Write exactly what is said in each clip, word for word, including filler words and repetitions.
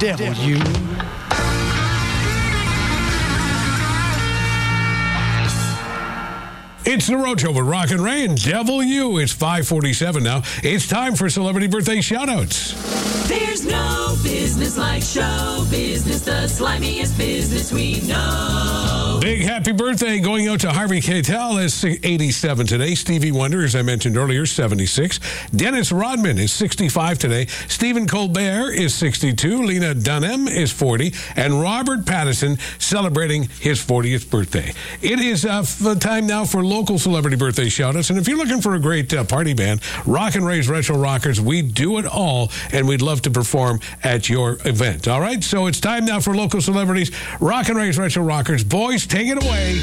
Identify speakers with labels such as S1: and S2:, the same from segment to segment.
S1: Devil You.
S2: It's the Road Show with Rock and Ray and Devil You. It's five forty-seven now. It's time for celebrity birthday shout-outs.
S3: There's no business like show business, the slimiest business we know.
S2: Big happy birthday going out to Harvey Keitel is eighty-seven today. Stevie Wonder, as I mentioned earlier, seventy-six. Dennis Rodman is sixty-five today. Stephen Colbert is sixty-two. Lena Dunham is forty. And Robert Pattinson celebrating his fortieth birthday. It is uh, time now for local celebrity birthday shout-outs. And if you're looking for a great uh, party band, Rock and Ray's Retro Rockers, we do it all, and we'd love to perform at your event. All right? So it's time now for local celebrities. Rock and Ray's Retro Rockers. Boys, take it away.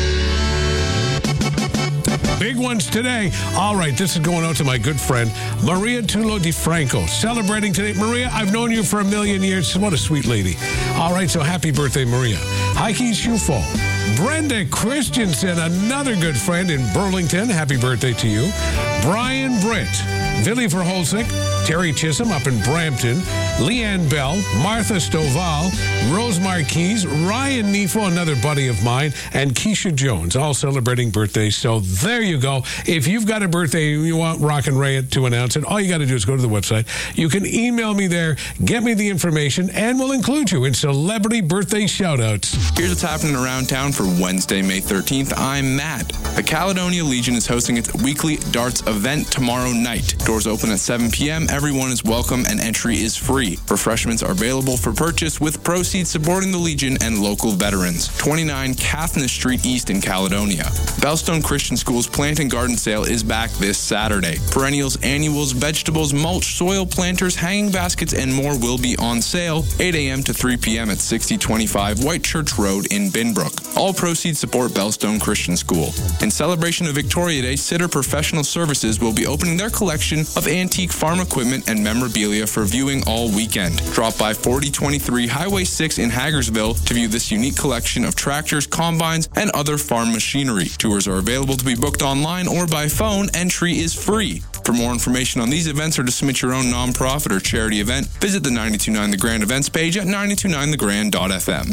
S2: Big ones today. All right, this is going out to my good friend, Maria Tulo DiFranco, celebrating today. Maria, I've known you for a million years. What a sweet lady. All right, so happy birthday, Maria. Heike Schufo. Brenda Christensen, another good friend in Burlington. Happy birthday to you. Brian Britt. Billy Verholzik. Terry Chisholm up in Brampton. Leanne Bell. Martha Stovall. Rose Marquise. Ryan Nefo, another buddy of mine. And Keisha Jones, all celebrating birthdays. So there you go. If you've got a birthday you want Rock and Ray to announce it, all you got to do is go to the website. You can email me there, get me the information, and we'll include you in celebrity birthday shout-outs.
S4: Here's what's happening around town for Wednesday, May thirteenth. I'm Matt. The Caledonia Legion is hosting its weekly darts event tomorrow night. Doors open at seven p.m. Everyone is welcome and entry is free. Refreshments are available for purchase with proceeds supporting the Legion and local veterans. twenty-nine Cathna Street East in Caledonia. Bellstone Christian School's Plant and Garden Sale is back this Saturday. Perennials, annuals, vegetables, mulch, soil planters, hanging baskets, and more will be on sale eight a.m. to three p.m. at sixty twenty-five White Church Road in Binbrook. All proceeds support Bellstone Christian School. In celebration of Victoria Day, Sitter Professional Services will be opening their collection of antique farm equipment and memorabilia for viewing all weekend. Drop by forty twenty-three Highway six in Hagersville to view this unique collection of tractors, combines, and other farm machinery. Tours are available to be booked online or by phone. Entry is free. For more information on these events or to submit your own nonprofit or charity event, visit the nine two nine The Grand events page at nine two nine the grand dot f m.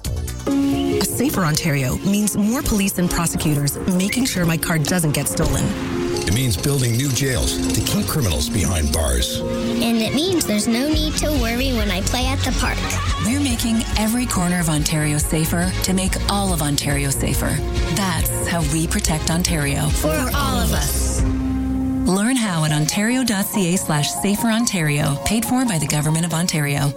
S5: A safer Ontario means more police and prosecutors making sure my car doesn't get stolen.
S6: It means building new jails to keep criminals behind bars.
S7: And it means there's no need to worry when I play at the park.
S8: We're making every corner of Ontario safer to make all of Ontario safer. That's how we protect Ontario.
S7: For all of us.
S8: Learn how at ontario.ca slash safer Ontario. Paid for by the Government of Ontario.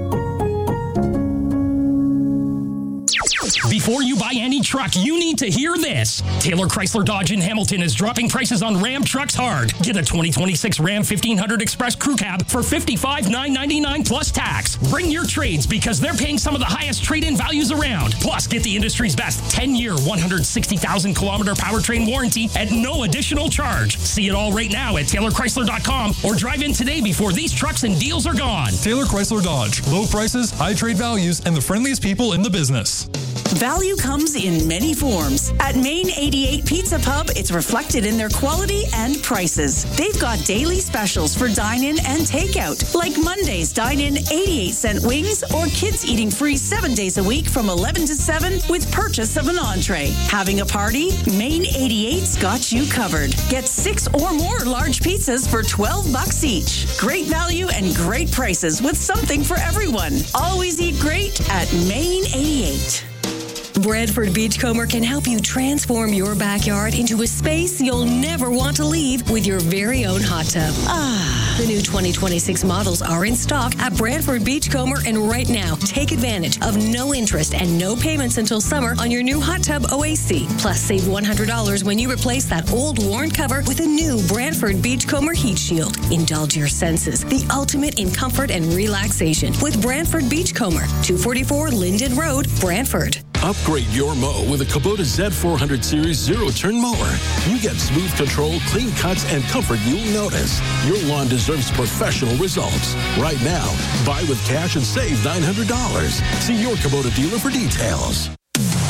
S9: Before you buy any truck, you need to hear this. Taylor Chrysler Dodge in Hamilton is dropping prices on Ram trucks hard. Get a twenty twenty-six Ram fifteen hundred Express Crew Cab for fifty-five thousand nine hundred ninety-nine dollars plus tax. Bring your trades because they're paying some of the highest trade-in values around. Plus, get the industry's best ten-year, one hundred sixty thousand kilometer powertrain warranty at no additional charge. See it all right now at Taylor Chrysler dot com or drive in today before these trucks and deals are gone.
S10: Taylor Chrysler Dodge. Low prices, high trade values, and the friendliest people in the business.
S11: Value comes in many forms. At Main eighty-eight Pizza Pub, it's reflected in their quality and prices. They've got daily specials for dine-in and takeout, like Monday's dine-in eighty-eight cent wings or kids eating free seven days a week from eleven to seven with purchase of an entree. Having a party? Main eighty-eight's got you covered. Get six or more large pizzas for twelve bucks each. Great value and great prices with something for everyone. Always eat great at Main eighty-eight.
S5: Brantford Beachcomber can help you transform your backyard into a space you'll never want to leave with your very own hot tub. Ah, the new twenty twenty-six models are in stock at Brantford Beachcomber, and right now, take advantage of no interest and no payments until summer on your new hot tub O A C. Plus, save one hundred dollars when you replace that old worn cover with a new Brantford Beachcomber Heat Shield. Indulge your senses, the ultimate in comfort and relaxation with Brantford Beachcomber, two forty-four Linden Road, Brantford.
S12: Upgrade your mow with a Kubota Z four hundred Series zero-turn mower. You get smooth control, clean cuts, and comfort you'll notice. Your lawn deserves professional results. Right now, buy with cash and save nine hundred dollars. See your Kubota dealer for details.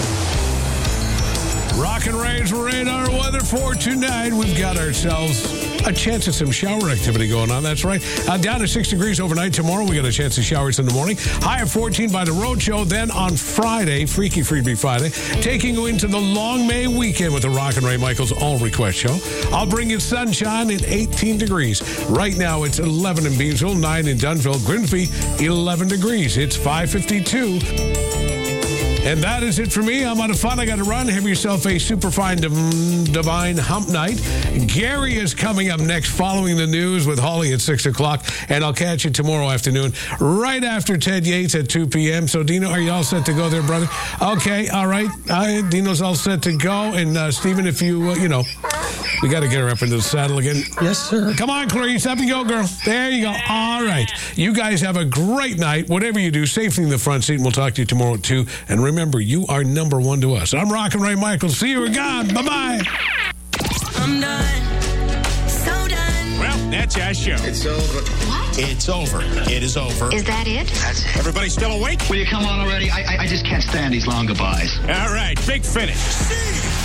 S2: Rock and Ray's radar weather for tonight. We've got ourselves a chance of some shower activity going on. That's right. Uh, down to six degrees overnight. Tomorrow we got a chance of showers in the morning. High of fourteen by the road show. Then on Friday, Freaky Freebie Friday, taking you into the long May weekend with the Rock and Ray Michaels All Request Show. I'll bring you sunshine at eighteen degrees. Right now it's eleven in Beamsville, nine in Dunville, Grimsby, eleven degrees. It's five fifty-two. And that is it for me. I'm out of fun. I got to run. Have yourself a super fine div- divine hump night. Gary is coming up next following the news with Holly at six o'clock. And I'll catch you tomorrow afternoon right after Ted Yates at two p.m. So, Dino, are you all set to go there, brother? Okay, all right. Uh, Dino's all set to go. And, uh, Stephen, if you, uh, you know, we got to get her up into the saddle again.
S1: Yes, sir.
S2: Come on, Clarice. Up you go, girl. There you go. All right. You guys have a great night. Whatever you do, safely in the front seat. And we'll talk to you tomorrow at two. And remember, you are number one to us. I'm Rock and Ray Michaels. See you again. Bye-bye.
S3: I'm done. So done.
S13: Well, that's our show.
S14: It's over.
S13: What? It's over. It is over.
S14: Is that it? That's it.
S13: Everybody still awake?
S14: Will you come on already? I, I, I just can't stand these long goodbyes.
S13: All right. Big finish.